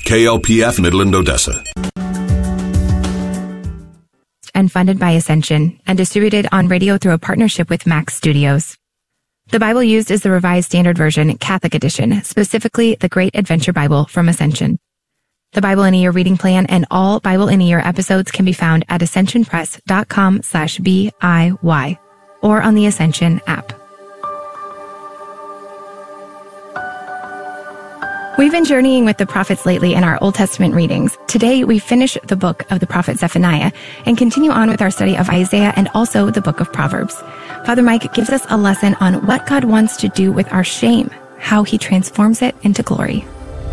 KLPF Midland, Odessa. And funded by Ascension and distributed on radio through a partnership with Max Studios. The Bible used is the Revised Standard Version, Catholic Edition, specifically the Great Adventure Bible from Ascension. The Bible in a Year reading plan and all Bible in a Year episodes can be found at ascensionpress.com/BIY or on the Ascension app. We've been journeying with the prophets lately in our Old Testament readings. Today, we finish the book of the prophet Zephaniah and continue on with our study of Isaiah and also the book of Proverbs. Father Mike gives us a lesson on what God wants to do with our shame, how he transforms it into glory.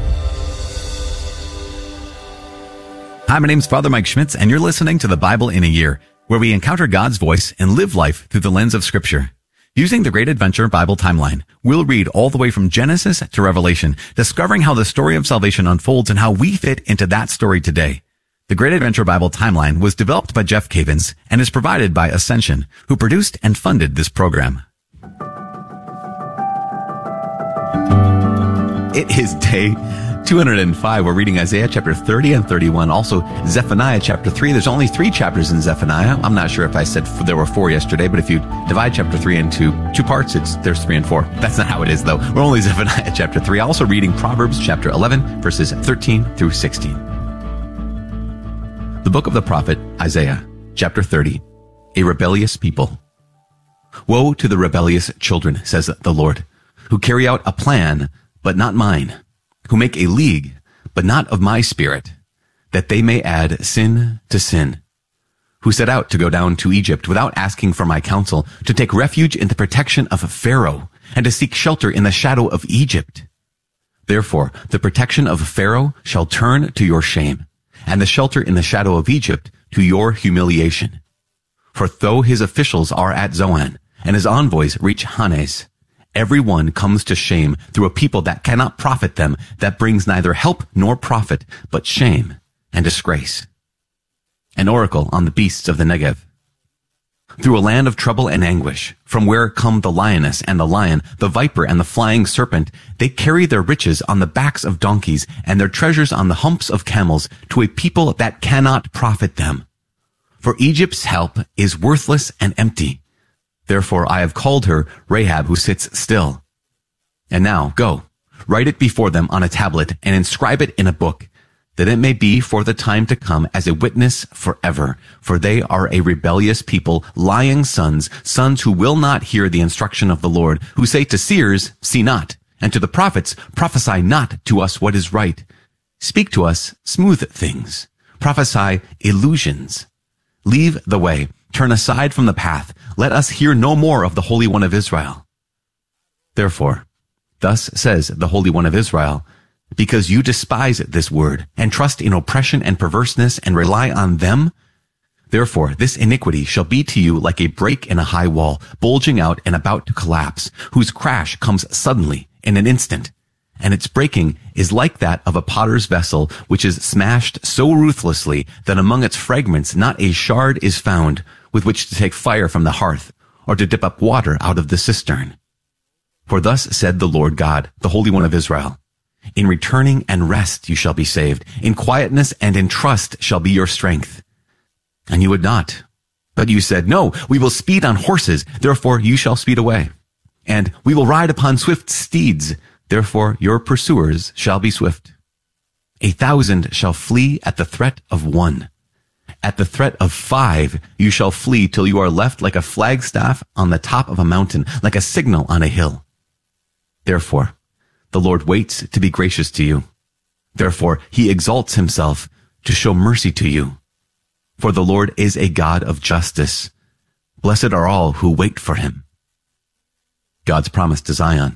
Hi, my name's Father Mike Schmitz, and you're listening to the Bible in a Year, where we encounter God's voice and live life through the lens of Scripture. Using the Great Adventure Bible timeline, we'll read all the way from Genesis to Revelation, discovering how the story of salvation unfolds and how we fit into that story today. The Great Adventure Bible timeline was developed by Jeff Cavins and is provided by Ascension, who produced and funded this program. It is day 205. We're reading Isaiah chapter 30 and 31. Also, Zephaniah chapter 3. There's only 3 chapters in Zephaniah. I'm not sure if I said there were 4 yesterday, but if you divide chapter 3 into 2 parts, there's 3 and 4. That's not how it is, though. We're only Zephaniah chapter 3. Also reading Proverbs chapter 11, verses 13 through 16. The book of the prophet Isaiah, chapter 30. A rebellious people. Woe to the rebellious children, says the Lord, who carry out a plan, but not mine, who make a league, but not of my spirit, that they may add sin to sin, who set out to go down to Egypt without asking for my counsel, to take refuge in the protection of Pharaoh, and to seek shelter in the shadow of Egypt. Therefore, the protection of Pharaoh shall turn to your shame, and the shelter in the shadow of Egypt to your humiliation. For though his officials are at Zoan, and his envoys reach Hanes, every one comes to shame through a people that cannot profit them, that brings neither help nor profit, but shame and disgrace. An oracle on the beasts of the Negev. Through a land of trouble and anguish, from where come the lioness and the lion, the viper and the flying serpent, they carry their riches on the backs of donkeys and their treasures on the humps of camels to a people that cannot profit them. For Egypt's help is worthless and empty. Therefore I have called her Rahab, who sits still. And now go, write it before them on a tablet and inscribe it in a book, that it may be for the time to come as a witness forever. For they are a rebellious people, lying sons who will not hear the instruction of the Lord, who say to seers, see not, and to the prophets, prophesy not to us what is right. Speak to us smooth things, prophesy illusions. Leave the way, turn aside from the path. Let us hear no more of the Holy One of Israel. Therefore, thus says the Holy One of Israel, because you despise this word, and trust in oppression and perverseness, and rely on them, therefore this iniquity shall be to you like a break in a high wall, bulging out and about to collapse, whose crash comes suddenly in an instant. And its breaking is like that of a potter's vessel, which is smashed so ruthlessly that among its fragments not a shard is found with which to take fire from the hearth, or to dip up water out of the cistern. For thus said the Lord God, the Holy One of Israel, in returning and rest you shall be saved, in quietness and in trust shall be your strength. And you would not. But you said, no, we will speed on horses, therefore you shall speed away. And we will ride upon swift steeds, therefore your pursuers shall be swift. 1,000 shall flee at the threat of 1. At the threat of 5 you shall flee till you are left like a flagstaff on the top of a mountain, like a signal on a hill. Therefore, the Lord waits to be gracious to you. Therefore, he exalts himself to show mercy to you. For the Lord is a God of justice. Blessed are all who wait for him. God's promise to Zion.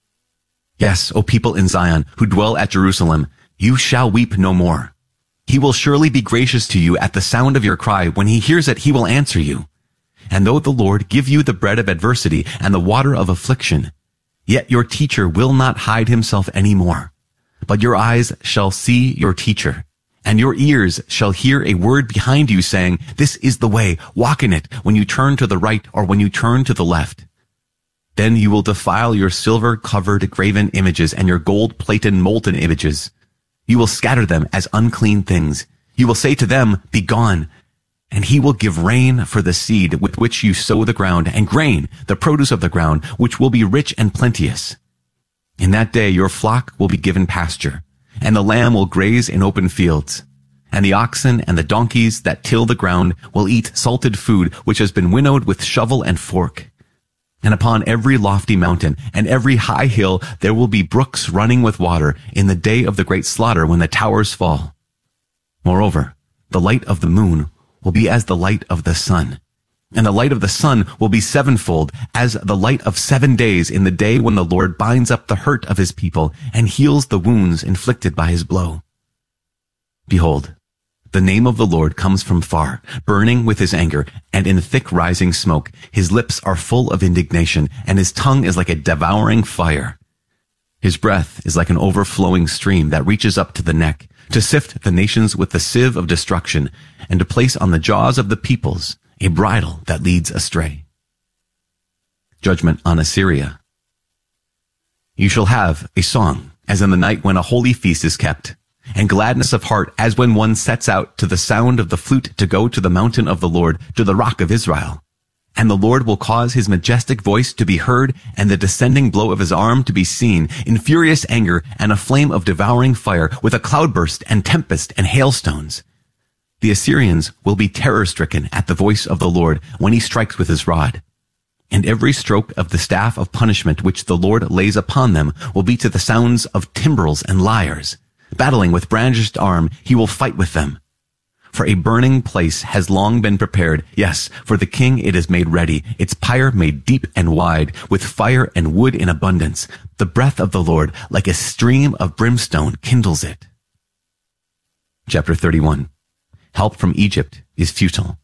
Yes, O people in Zion, who dwell at Jerusalem, you shall weep no more. He will surely be gracious to you at the sound of your cry. When he hears it, he will answer you. And though the Lord give you the bread of adversity and the water of affliction, yet your teacher will not hide himself any more. But your eyes shall see your teacher, and your ears shall hear a word behind you saying, this is the way, walk in it, when you turn to the right or when you turn to the left. Then you will defile your silver-covered graven images and your gold-plated molten images. You will scatter them as unclean things. You will say to them, be gone. And he will give rain for the seed with which you sow the ground, and grain, the produce of the ground, which will be rich and plenteous. In that day your flock will be given pasture, and the lamb will graze in open fields. And the oxen and the donkeys that till the ground will eat salted food which has been winnowed with shovel and fork. And upon every lofty mountain and every high hill there will be brooks running with water in the day of the great slaughter when the towers fall. Moreover, the light of the moon will be as the light of the sun, and the light of the sun will be sevenfold as the light of 7 days in the day when the Lord binds up the hurt of his people and heals the wounds inflicted by his blow. Behold, the name of the Lord comes from far, burning with his anger, and in thick rising smoke. His lips are full of indignation, and his tongue is like a devouring fire. His breath is like an overflowing stream that reaches up to the neck, to sift the nations with the sieve of destruction, and to place on the jaws of the peoples a bridle that leads astray. Judgment on Assyria. You shall have a song, as in the night when a holy feast is kept, and gladness of heart as when one sets out to the sound of the flute to go to the mountain of the Lord, to the rock of Israel. And the Lord will cause his majestic voice to be heard, and the descending blow of his arm to be seen, in furious anger and a flame of devouring fire, with a cloudburst and tempest and hailstones. The Assyrians will be terror-stricken at the voice of the Lord when he strikes with his rod. And every stroke of the staff of punishment which the Lord lays upon them will be to the sounds of timbrels and lyres. Battling with brandished arm, he will fight with them. For a burning place has long been prepared. Yes, for the king it is made ready, its pyre made deep and wide, with fire and wood in abundance. The breath of the Lord, like a stream of brimstone, kindles it. Chapter 31. Help from Egypt is futile.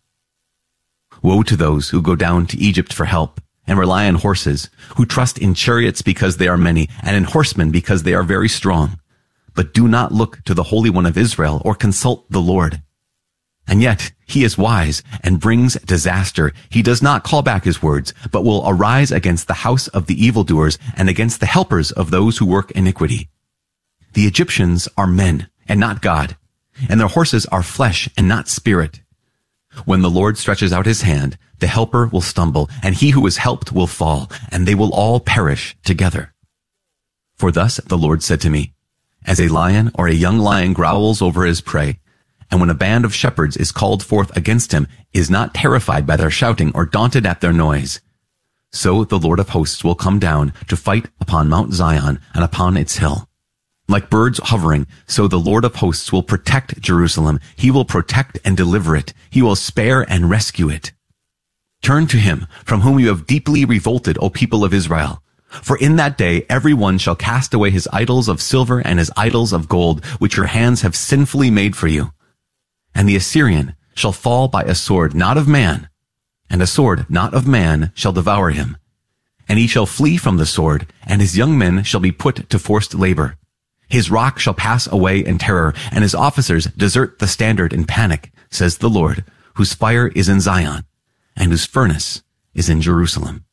Woe to those who go down to Egypt for help, and rely on horses, who trust in chariots because they are many, and in horsemen because they are very strong. But do not look to the Holy One of Israel or consult the Lord. And yet he is wise and brings disaster. He does not call back his words, but will arise against the house of the evildoers and against the helpers of those who work iniquity. The Egyptians are men and not God, and their horses are flesh and not spirit. When the Lord stretches out his hand, the helper will stumble, and he who is helped will fall, and they will all perish together. For thus the Lord said to me, as a lion or a young lion growls over his prey, and when a band of shepherds is called forth against him, is not terrified by their shouting or daunted at their noise, so the Lord of hosts will come down to fight upon Mount Zion and upon its hill. Like birds hovering, so the Lord of hosts will protect Jerusalem. He will protect and deliver it. He will spare and rescue it. Turn to him, from whom you have deeply revolted, O people of Israel. For in that day every one shall cast away his idols of silver and his idols of gold, which your hands have sinfully made for you. And the Assyrian shall fall by a sword not of man, and a sword not of man shall devour him. And he shall flee from the sword, and his young men shall be put to forced labor. His rock shall pass away in terror, and his officers desert the standard in panic, says the Lord, whose fire is in Zion, and whose furnace is in Jerusalem.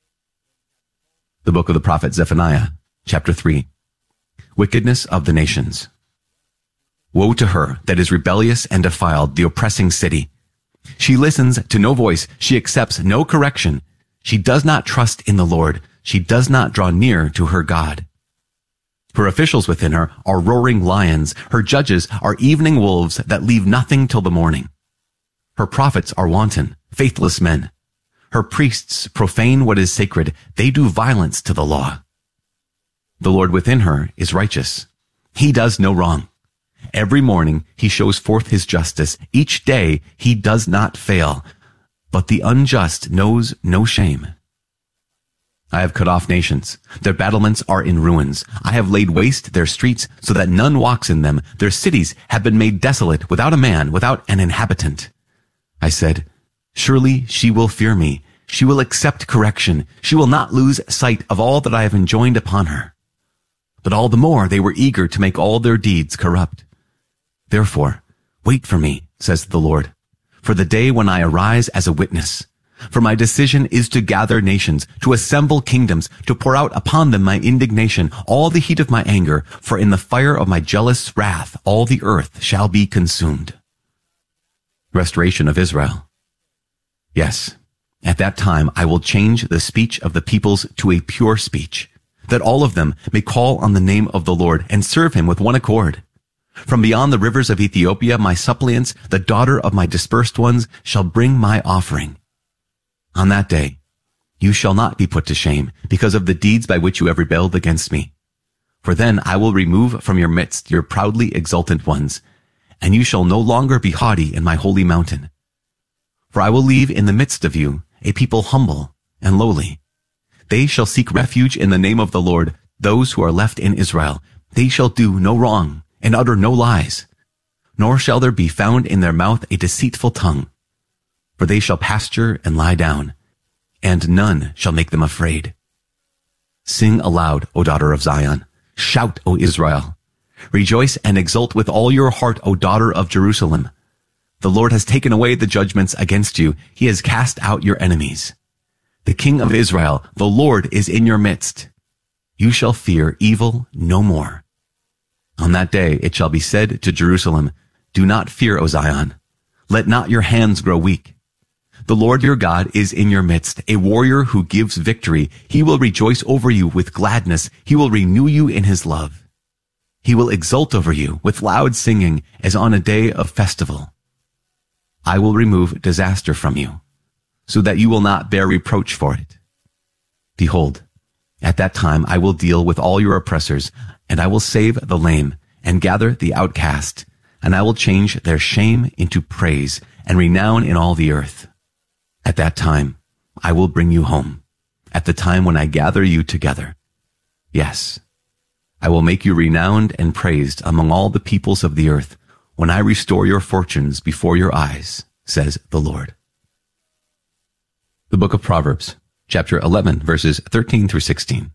The book of the prophet Zephaniah, chapter 3. Wickedness of the nations. Woe to her that is rebellious and defiled, the oppressing city. She listens to no voice. She accepts no correction. She does not trust in the Lord. She does not draw near to her God. Her officials within her are roaring lions. Her judges are evening wolves that leave nothing till the morning. Her prophets are wanton, faithless men. Her priests profane what is sacred. They do violence to the law. The Lord within her is righteous. He does no wrong. Every morning he shows forth his justice. Each day he does not fail. But the unjust knows no shame. I have cut off nations. Their battlements are in ruins. I have laid waste their streets so that none walks in them. Their cities have been made desolate, without a man, without an inhabitant. I said, surely she will fear me. She will accept correction. She will not lose sight of all that I have enjoined upon her. But all the more they were eager to make all their deeds corrupt. Therefore, wait for me, says the Lord, for the day when I arise as a witness, For my decision is to gather nations, to assemble kingdoms, to pour out upon them my indignation, all the heat of my anger, for in the fire of my jealous wrath all the earth shall be consumed. Restoration of Israel. Yes, at that time I will change the speech of the peoples to a pure speech, that all of them may call on the name of the Lord and serve him with one accord. From beyond the rivers of Ethiopia, my suppliants, the daughter of my dispersed ones, shall bring my offering. On that day, you shall not be put to shame because of the deeds by which you have rebelled against me. For then I will remove from your midst your proudly exultant ones, and you shall no longer be haughty in my holy mountain. For I will leave in the midst of you a people humble and lowly. They shall seek refuge in the name of the Lord, those who are left in Israel. They shall do no wrong and utter no lies, nor shall there be found in their mouth a deceitful tongue. For they shall pasture and lie down, and none shall make them afraid. Sing aloud, O daughter of Zion. Shout, O Israel. Rejoice and exult with all your heart, O daughter of Jerusalem. The Lord has taken away the judgments against you. He has cast out your enemies. The King of Israel, the Lord, is in your midst. You shall fear evil no more. On that day it shall be said to Jerusalem, do not fear, O Zion. Let not your hands grow weak. The Lord your God is in your midst, a warrior who gives victory. He will rejoice over you with gladness. He will renew you in his love. He will exult over you with loud singing as on a day of festival. I will remove disaster from you, so that you will not bear reproach for it. Behold, at that time I will deal with all your oppressors, and I will save the lame and gather the outcast, and I will change their shame into praise and renown in all the earth. At that time, I will bring you home, at the time when I gather you together. Yes, I will make you renowned and praised among all the peoples of the earth, when I restore your fortunes before your eyes, says the Lord. The book of Proverbs, chapter 11, verses 13 through 16.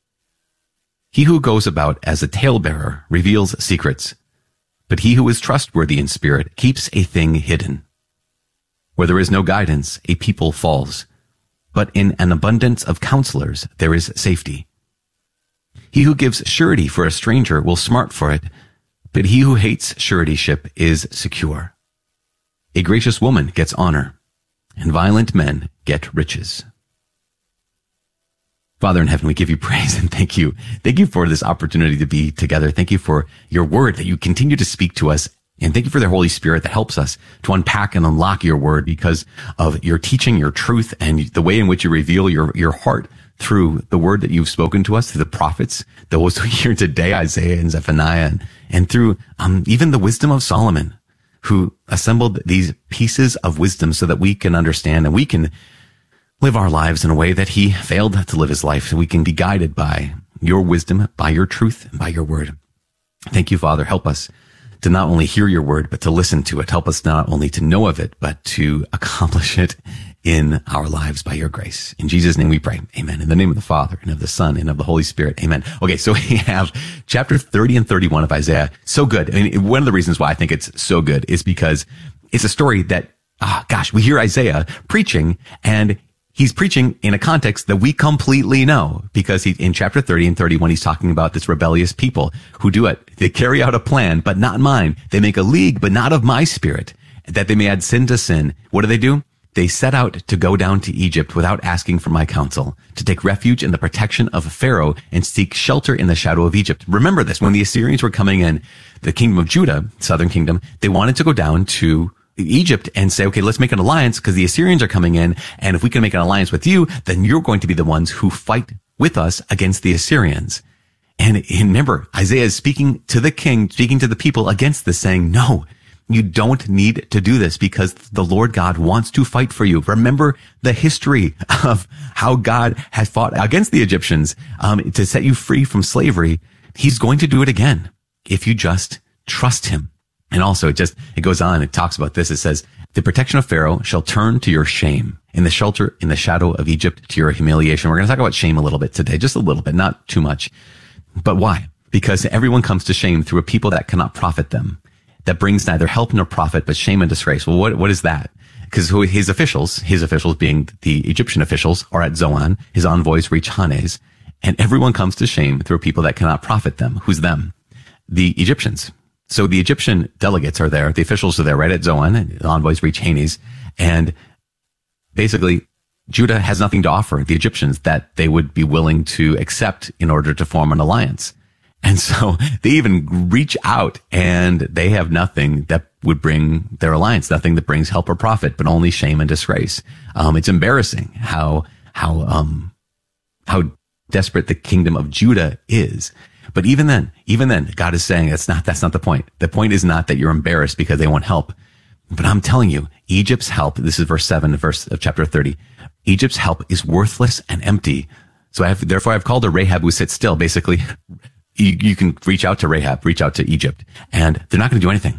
He who goes about as a talebearer reveals secrets, but he who is trustworthy in spirit keeps a thing hidden. Where there is no guidance, a people falls, but in an abundance of counselors there is safety. He who gives surety for a stranger will smart for it, but he who hates suretyship is secure. A gracious woman gets honor, and violent men get riches. Father in heaven, we give you praise and thank you. Thank you for this opportunity to be together. Thank you for your word that you continue to speak to us. And thank you for the Holy Spirit that helps us to unpack and unlock your word because of your teaching, your truth, and the way in which you reveal your heart through the word that you've spoken to us, through the prophets, those who hear today, Isaiah and Zephaniah, and through even the wisdom of Solomon, who assembled these pieces of wisdom so that we can understand and we can live our lives in a way that he failed to live his life, so we can be guided by your wisdom, by your truth, and by your word. Thank you, Father. Help us to not only hear your word, but to listen to it. Help us not only to know of it, but to accomplish it in our lives by your grace. In Jesus' name we pray. Amen. In the name of the Father, and of the Son, and of the Holy Spirit. Amen. Okay, so we have chapter 30 and 31 of Isaiah. So good. I mean, one of the reasons why I think it's so good is because it's a story that, we hear Isaiah preaching, and he's preaching in a context that we completely know, because in chapter 30 and 31, he's talking about this rebellious people who do it. They carry out a plan, but not mine. They make a league, but not of my spirit, that they may add sin to sin. What do? They set out to go down to Egypt without asking for my counsel, to take refuge in the protection of Pharaoh and seek shelter in the shadow of Egypt. Remember this, when the Assyrians were coming in, the kingdom of Judah, southern kingdom, they wanted to go down to Egypt and say, okay, let's make an alliance because the Assyrians are coming in. And if we can make an alliance with you, then you're going to be the ones who fight with us against the Assyrians. And remember, Isaiah is speaking to the king, speaking to the people against this, saying, no, you don't need to do this because the Lord God wants to fight for you. Remember the history of how God has fought against the Egyptians, to set you free from slavery. He's going to do it again if you just trust him. And also it goes on, it talks about this. It says, the protection of Pharaoh shall turn to your shame, in the shelter, in the shadow of Egypt to your humiliation. We're going to talk about shame a little bit today, just a little bit, not too much. But why? Because everyone comes to shame through a people that cannot profit them, that brings neither help nor profit, but shame and disgrace. Well, what is that? because his officials being the Egyptian officials, are at Zoan. His envoys reach Hanes, and everyone comes to shame through people that cannot profit them. Who's them? The Egyptians. So the Egyptian delegates are there. The officials are there right at Zoan. The envoys reach Hanes, and basically Judah has nothing to offer the Egyptians that they would be willing to accept in order to form an alliance. And so they even reach out, and they have nothing that would bring their alliance, nothing that brings help or profit, but only shame and disgrace. It's embarrassing how desperate the kingdom of Judah is. But even then, God is saying that's not the point. The point is not that you're embarrassed because they won't help. But I'm telling you, Egypt's help, this is verse 7 of chapter 30. Egypt's help is worthless and empty. So therefore I've called her Rahab who sits still. Basically, you can reach out to Rahab, reach out to Egypt, and they're not going to do anything.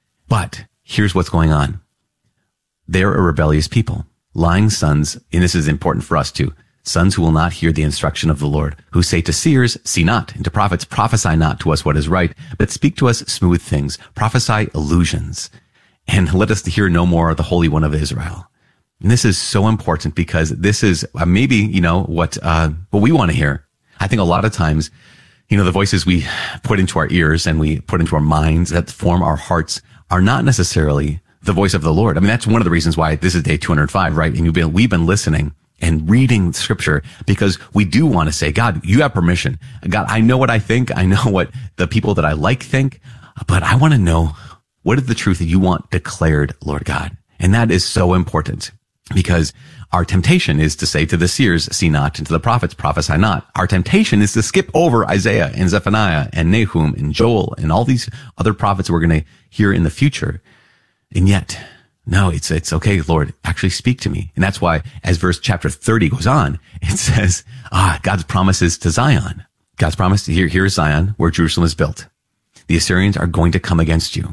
But here's what's going on. They're a rebellious people, lying sons, and this is important for us too. Sons who will not hear the instruction of the Lord, who say to seers, see not, and to prophets, prophesy not to us what is right, but speak to us smooth things, prophesy illusions, and let us hear no more of the Holy One of Israel. And this is so important because this is maybe, what we want to hear. I think a lot of times, the voices we put into our ears and we put into our minds that form our hearts are not necessarily the voice of the Lord. I mean, that's one of the reasons why this is day 205, right? And we've been listening and reading scripture because we do want to say, God, you have permission. God, I know what I think. I know what the people that I like think, but I want to know what is the truth that you want declared, Lord God. And that is so important because our temptation is to say to the seers, see not, and to the prophets, prophesy not. Our temptation is to skip over Isaiah and Zephaniah and Nahum and Joel and all these other prophets we're going to hear in the future. And yet, no, it's okay, Lord, actually speak to me. And that's why as chapter 30 goes on, it says, God's promises to Zion. God's promise to here is Zion, where Jerusalem is built. The Assyrians are going to come against you.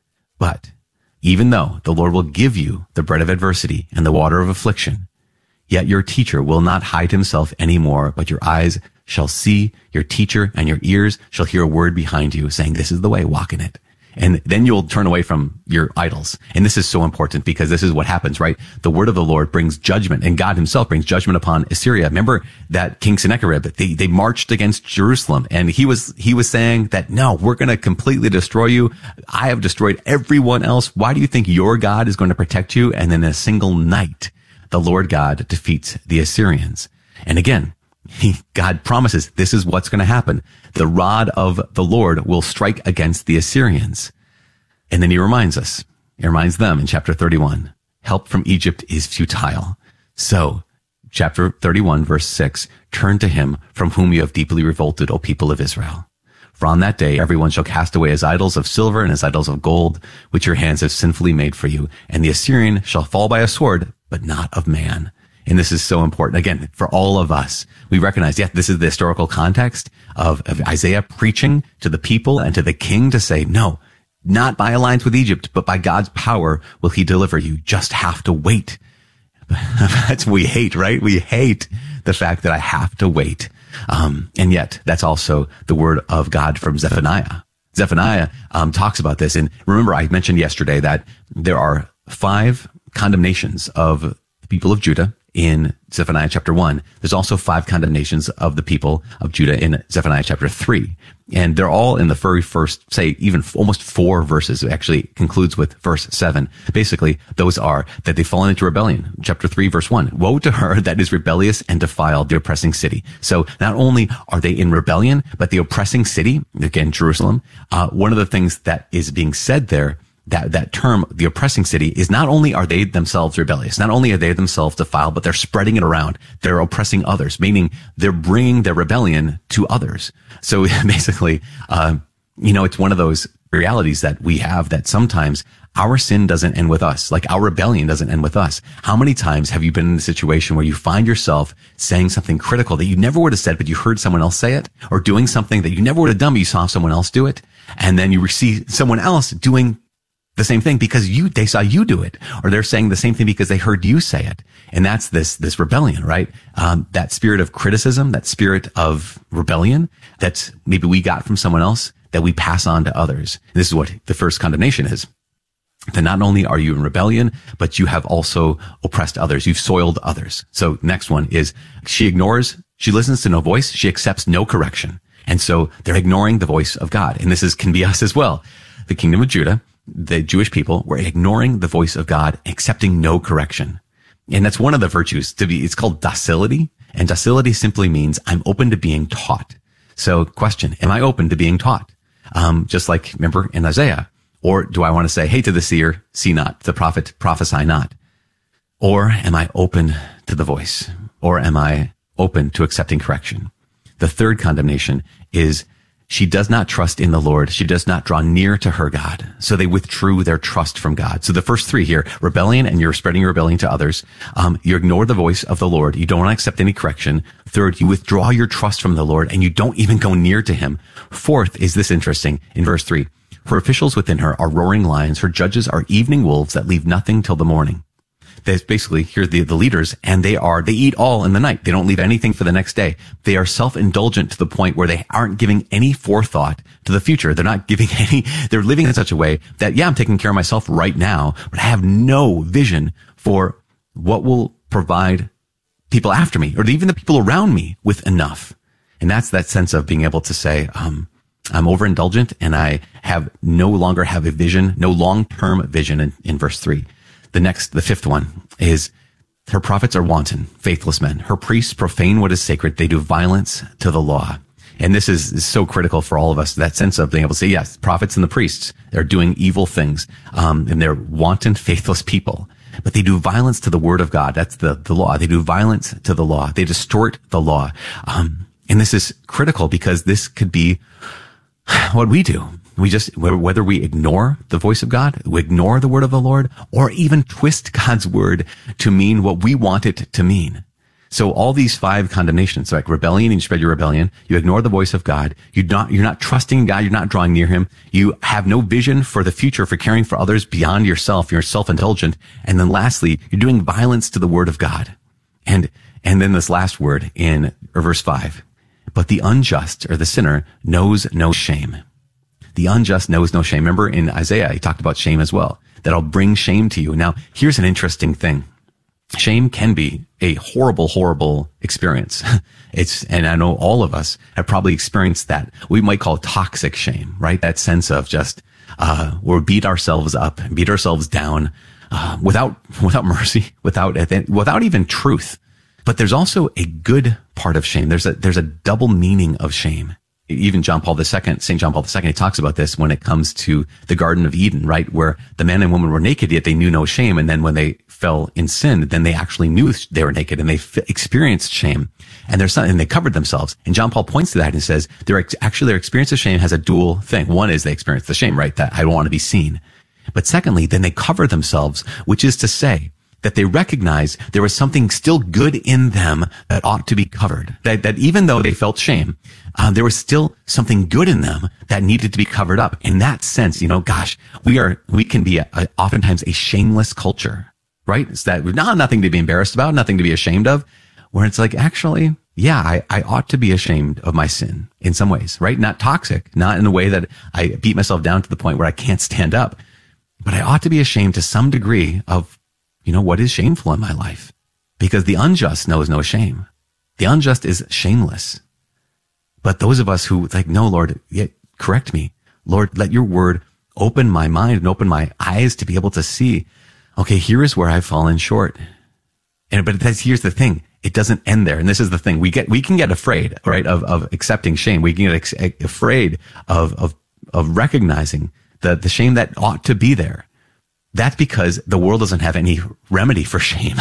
But even though the Lord will give you the bread of adversity and the water of affliction, yet your teacher will not hide himself anymore, but your eyes shall see your teacher and your ears shall hear a word behind you saying, this is the way, walk in it. And then you'll turn away from your idols. And this is so important because this is what happens, right? The word of the Lord brings judgment, and God himself brings judgment upon Assyria. Remember that King Sennacherib, they marched against Jerusalem, and he was saying that, no, we're going to completely destroy you. I have destroyed everyone else. Why do you think your God is going to protect you? And then in a single night, the Lord God defeats the Assyrians. And again, God promises this is what's going to happen. The rod of the Lord will strike against the Assyrians. And then he reminds them in chapter 31, help from Egypt is futile. So, chapter 31, verse 6, turn to him from whom you have deeply revolted, O people of Israel. For on that day, everyone shall cast away his idols of silver and his idols of gold, which your hands have sinfully made for you. And the Assyrian shall fall by a sword, but not of man. And this is so important. Again, for all of us, we recognize, this is the historical context of Isaiah preaching to the people and to the king to say, no, not by alliance with Egypt, but by God's power will he deliver you. Just have to wait. That's what we hate, right? We hate the fact that I have to wait. And yet that's also the word of God from Zephaniah. Zephaniah talks about this. And remember, I mentioned yesterday that there are 5 condemnations of the people of Judah in Zephaniah chapter 1. There's also 5 condemnations of the people of Judah in Zephaniah chapter 3. And they're all in the very first, say, even almost 4 verses. It actually concludes with verse 7. Basically, those are that they've fallen into rebellion. Chapter 3, verse 1. Woe to her that is rebellious and defiled, the oppressing city. So not only are they in rebellion, but the oppressing city, again, Jerusalem, one of the things that is being said there, that term, the oppressing city, is not only are they themselves rebellious, not only are they themselves defiled, but they're spreading it around. They're oppressing others, meaning they're bringing their rebellion to others. So basically, it's one of those realities that we have that sometimes our sin doesn't end with us. Like our rebellion doesn't end with us. How many times have you been in a situation where you find yourself saying something critical that you never would have said, but you heard someone else say it, or doing something that you never would have done, but you saw someone else do it, and then you see someone else doing the same thing because they saw you do it, or they're saying the same thing because they heard you say it. And that's this rebellion, right? That spirit of criticism, that spirit of rebellion that maybe we got from someone else that we pass on to others. And this is what the first condemnation is. then not only are you in rebellion, but you have also oppressed others. You've soiled others. So next one is she listens to no voice. She accepts no correction. And so they're ignoring the voice of God. And can be us as well. The kingdom of Judah, the Jewish people, were ignoring the voice of God, accepting no correction. And that's one of the virtues it's called docility. And docility simply means I'm open to being taught. So question, am I open to being taught? Just like, remember in Isaiah, or do I want to say, hey, to the seer, see not, to the prophet, prophesy not? Or am I open to the voice? Or am I open to accepting correction? The third condemnation is she does not trust in the Lord. She does not draw near to her God. So they withdrew their trust from God. So the first three here, rebellion, and you're spreading your rebellion to others. You ignore the voice of the Lord. You don't want to accept any correction. Third, you withdraw your trust from the Lord and you don't even go near to him. Fourth is this interesting in verse 3. Her officials within her are roaring lions. Her judges are evening wolves that leave nothing till the morning. There's basically, here the leaders, and they eat all in the night. They don't leave anything for the next day. They are self-indulgent to the point where they aren't giving any forethought to the future. They're not giving they're living in such a way that, I'm taking care of myself right now, but I have no vision for what will provide people after me or even the people around me with enough. And that's that sense of being able to say, I'm overindulgent and I no longer have a vision, no long-term vision in verse 3. The fifth one is her prophets are wanton, faithless men. Her priests profane what is sacred. They do violence to the law. And this is so critical for all of us, that sense of being able to say, yes, prophets and the priests, they're doing evil things. And they're wanton, faithless people, but they do violence to the word of God. That's the law. They do violence to the law. They distort the law. And this is critical because this could be what we do. Whether we ignore the voice of God, we ignore the word of the Lord, or even twist God's word to mean what we want it to mean. So all these 5 condemnations, like rebellion, you spread your rebellion, you ignore the voice of God, you're not trusting God, you're not drawing near him, you have no vision for the future, for caring for others beyond yourself, you're self-indulgent, and then lastly, you're doing violence to the word of God. And then this last word in verse 5, but the unjust, or the sinner, knows no shame. The unjust knows no shame. Remember in Isaiah, he talked about shame as well, that I'll bring shame to you. Now, here's an interesting thing. Shame can be a horrible, horrible experience. And I know all of us have probably experienced that. We might call toxic shame, right? That sense of just, we'll beat ourselves up, beat ourselves down, without mercy, without even truth. But there's also a good part of shame. There's a double meaning of shame. Even St. John Paul II, he talks about this when it comes to the Garden of Eden, right? Where the man and woman were naked, yet they knew no shame. And then when they fell in sin, then they actually knew they were naked and they experienced shame. And they covered themselves. And John Paul points to that and says, their experience of shame has a dual thing. One is they experience the shame, right? That I don't want to be seen. But secondly, then they cover themselves, which is to say, that they recognize there was something still good in them that ought to be covered. That even though they felt shame, there was still something good in them that needed to be covered up. In that sense, we can be oftentimes a shameless culture, right? It's that nothing to be embarrassed about, nothing to be ashamed of, where it's like, actually, I ought to be ashamed of my sin in some ways, right? Not toxic, not in a way that I beat myself down to the point where I can't stand up, but I ought to be ashamed to some degree of what is shameful in my life? Because the unjust knows no shame. The unjust is shameless. But those of us who no, Lord, correct me. Lord, let your word open my mind and open my eyes to be able to see, okay, here is where I've fallen short. But here's the thing. It doesn't end there. And this is the thing. We can get afraid, right, of accepting shame. We can get afraid of recognizing the shame that ought to be there. That's because the world doesn't have any remedy for shame.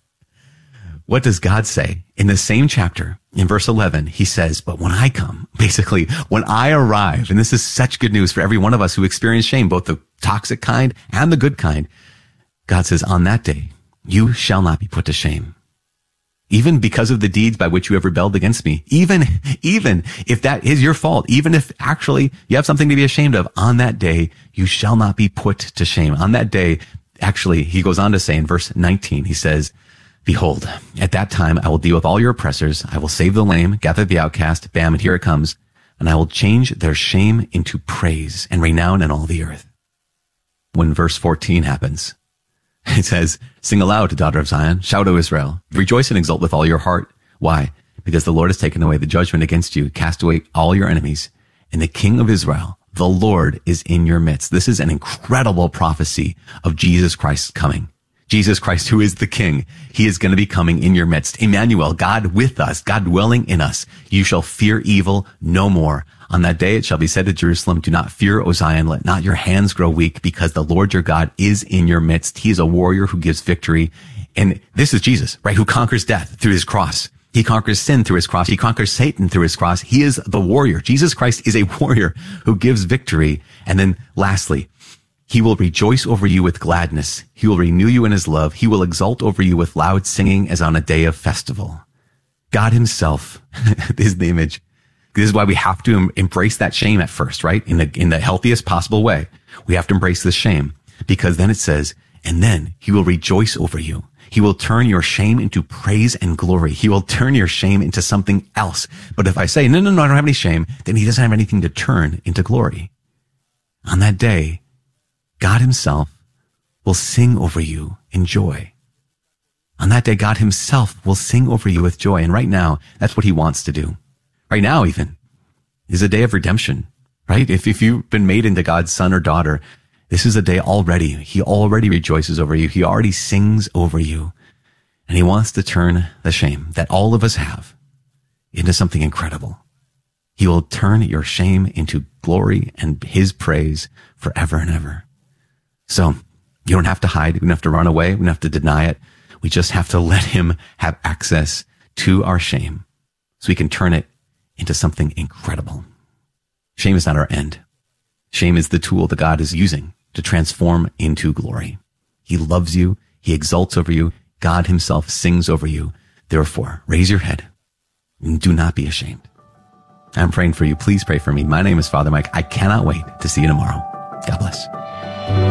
What does God say? In the same chapter, in verse 11, he says, but when I come, basically, when I arrive, and this is such good news for every one of us who experience shame, both the toxic kind and the good kind, God says, on that day, you shall not be put to shame. Even because of the deeds by which you have rebelled against me, even if that is your fault, even if actually you have something to be ashamed of, on that day, you shall not be put to shame. On that day, actually, he goes on to say in verse 19, he says, behold, at that time, I will deal with all your oppressors. I will save the lame, gather the outcast, bam, and here it comes. And I will change their shame into praise and renown in all the earth. when verse 14 happens. It says, sing aloud, daughter of Zion, shout, O Israel, rejoice and exult with all your heart. Why? Because the Lord has taken away the judgment against you, cast away all your enemies, and the King of Israel, the Lord, is in your midst. This is an incredible prophecy of Jesus Christ's coming. Jesus Christ, who is the King, he is going to be coming in your midst. Emmanuel, God with us, God dwelling in us. You shall fear evil no more. On that day it shall be said to Jerusalem, do not fear, O Zion, let not your hands grow weak, because the Lord your God is in your midst. He is a warrior who gives victory. And this is Jesus, right? Who conquers death through his cross. He conquers sin through his cross. He conquers Satan through his cross. He is the warrior. Jesus Christ is a warrior who gives victory. And then lastly, he will rejoice over you with gladness. He will renew you in his love. He will exult over you with loud singing as on a day of festival. God himself is the image. This is why we have to embrace that shame at first, right? In the healthiest possible way. We have to embrace this shame, because then it says, and then he will rejoice over you. He will turn your shame into praise and glory. He will turn your shame into something else. But if I say, no, I don't have any shame, then he doesn't have anything to turn into glory. On that day, God himself will sing over you in joy. On that day, God himself will sing over you with joy. And right now, that's what he wants to do. Right now, even, is a day of redemption, right? If you've been made into God's son or daughter, this is a day already. He already rejoices over you. He already sings over you. And he wants to turn the shame that all of us have into something incredible. He will turn your shame into glory and his praise forever and ever. So you don't have to hide. We don't have to run away. We don't have to deny it. We just have to let him have access to our shame so we can turn it into something incredible. Shame is not our end. Shame is the tool that God is using to transform into glory. He loves you. He exalts over you. God himself sings over you. Therefore, raise your head and do not be ashamed. I'm praying for you. Please pray for me. My name is Father Mike. I cannot wait to see you tomorrow. God bless.